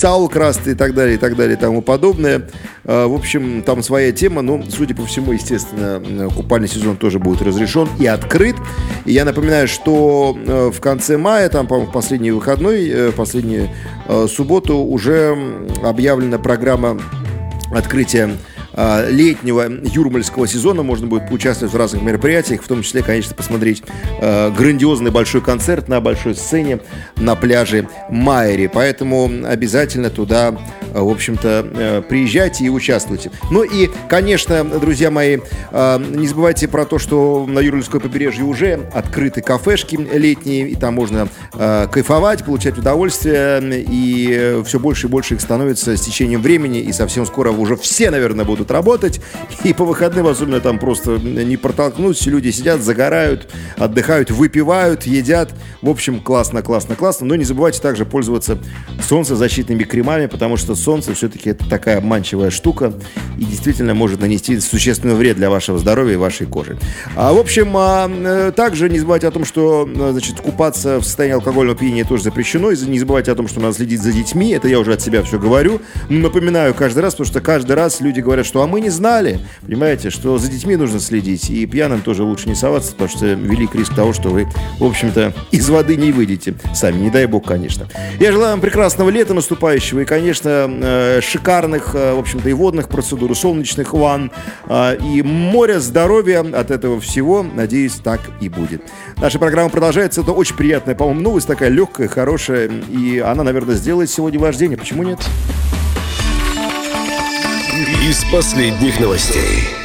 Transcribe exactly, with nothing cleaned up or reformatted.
саукраст и так далее, и так далее, и тому подобное. В общем, там своя тема, но, судя по всему, естественно, купальный сезон тоже будет разрешен и открыт. И я напоминаю, что в конце мая, там, по-моему, в последний выходной, в последнюю субботу уже объявлена программа открытия летнего юрмальского сезона. Можно будет поучаствовать в разных мероприятиях, в том числе, конечно, посмотреть э, грандиозный большой концерт на большой сцене на пляже Майри. Поэтому обязательно туда, в общем-то, э, приезжайте и участвуйте. Ну и, конечно, друзья мои, э, не забывайте про то, что на Юрмальском побережье уже открыты кафешки летние, и там можно э, кайфовать, получать удовольствие, и все больше и больше их становится с течением времени, и совсем скоро уже все, наверное, будут работать, и по выходным особенно там просто не протолкнуться, люди сидят, загорают, отдыхают, выпивают, едят. В общем, классно, классно, классно. Но не забывайте также пользоваться солнцезащитными кремами, потому что солнце все-таки это такая обманчивая штука и действительно может нанести существенный вред для вашего здоровья и вашей кожи. А, в общем, а, также не забывайте о том, что, значит, купаться в состоянии алкогольного опьянения тоже запрещено, и не забывайте о том, что надо следить за детьми. Это я уже от себя все говорю. Напоминаю каждый раз, потому что каждый раз люди говорят, что а мы не знали, понимаете, что за детьми нужно следить, и пьяным тоже лучше не соваться, потому что велик риск того, что вы, в общем-то, из воды не выйдете сами, не дай бог, конечно. Я желаю вам прекрасного лета наступающего и, конечно, шикарных, в общем-то, и водных процедур, солнечных ванн, и моря здоровья от этого всего, надеюсь, так и будет. Наша программа продолжается, это очень приятная, по-моему, новость, такая легкая, хорошая, и она, наверное, сделает сегодня ваш день, а почему нет? Из последних новостей.